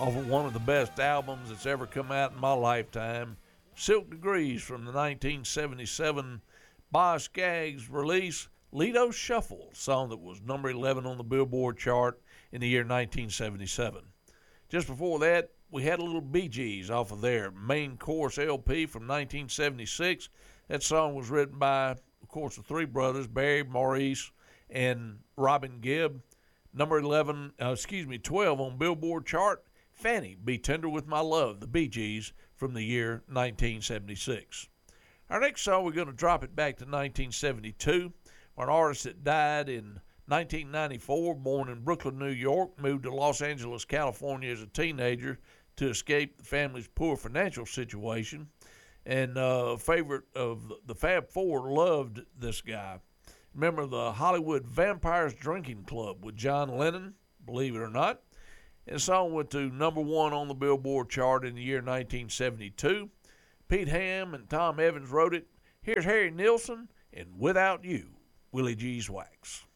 off of one of the best albums that's ever come out in my lifetime, Silk Degrees from the 1977 Boz Scaggs release, Lido Shuffle, song that was number 11 on the Billboard chart in the year 1977. Just before that, we had a little Bee Gees off of their Main Course LP from 1976. That song was written by, of course, the three brothers, Barry, Maurice, and Robin Gibb. Number 12 on Billboard chart, Fanny, Be Tender With My Love, the Bee Gees from the year 1976. Our next song, we're going to drop it back to 1972, where an artist that died in 1994, born in Brooklyn, New York, moved to Los Angeles, California as a teenager to escape the family's poor financial situation. And a favorite of the Fab Four loved this guy. Remember the Hollywood Vampires Drinking Club with John Lennon, believe it or not. And the song went to number 1 on the Billboard chart in the year 1972. Pete Ham and Tom Evans wrote it. Here's Harry Nilsson and Without You, Willie G's Wax.